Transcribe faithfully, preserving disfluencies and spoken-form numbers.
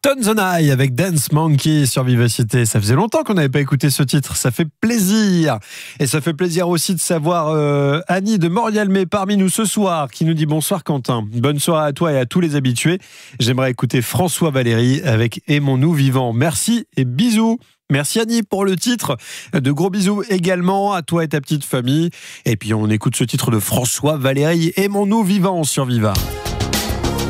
Tones on High avec Dance Monkey sur Vivacité. Ça faisait longtemps qu'on n'avait pas écouté ce titre. Ça fait plaisir. Et ça fait plaisir aussi de savoir euh, Annie de Morialmé parmi nous ce soir qui nous dit bonsoir Quentin. Bonne soirée à toi et à tous les habitués. J'aimerais écouter François Valéry avec Aimons-nous vivants. Merci et bisous. Merci Annie pour le titre. De gros bisous également à toi et ta petite famille. Et puis on écoute ce titre de François Valéry, Aimons-nous vivants sur Viva.